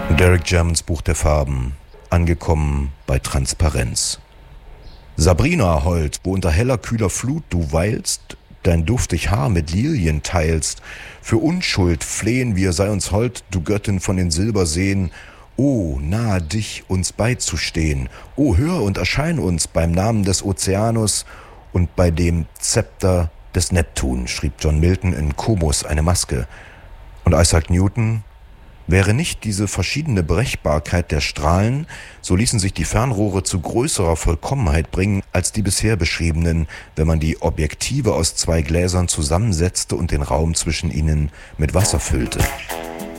Derek Germans Buch der Farben, angekommen bei Transparenz. Sabrina Hold, wo unter heller kühler Flut du weilst, dein duftig Haar mit Lilien teilst, für Unschuld flehen wir, sei uns hold, du Göttin von den Silberseen, o, nahe dich uns beizustehen, o, hör und erschein uns beim Namen des Ozeanus und bei dem Zepter des Neptun, schrieb John Milton in Comus, eine Maske. Und Isaac Newton: Wäre nicht diese verschiedene Brechbarkeit der Strahlen, so ließen sich die Fernrohre zu größerer Vollkommenheit bringen als die bisher beschriebenen, wenn man die Objektive aus zwei Gläsern zusammensetzte und den Raum zwischen ihnen mit Wasser füllte.